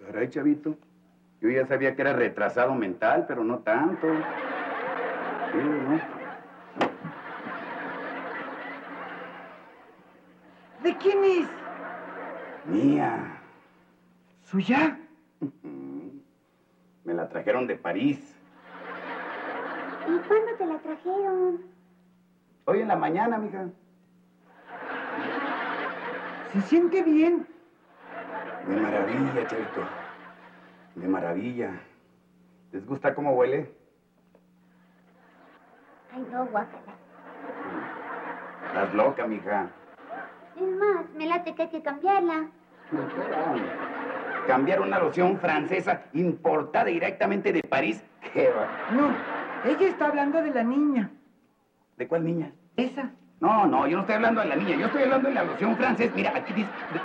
Caray, chavito. Yo ya sabía que era retrasado mental, pero no tanto. Sí, ¿no? ¿De quién es? Mía. ¿Suya? Me la trajeron de París. ¿Y cuándo te la trajeron? Hoy en la mañana, mija. ¿Se siente bien? De maravilla, chavito. De maravilla. ¿Les gusta cómo huele? Ay, no, guácala. Estás loca, mija. Es más, me late que hay que cambiarla. Cambiar una loción francesa importada directamente de París. ¿Qué va? No, ella está hablando de la niña. ¿De cuál niña? Esa. No, yo no estoy hablando de la niña. Yo estoy hablando de la loción francesa. Mira, aquí dice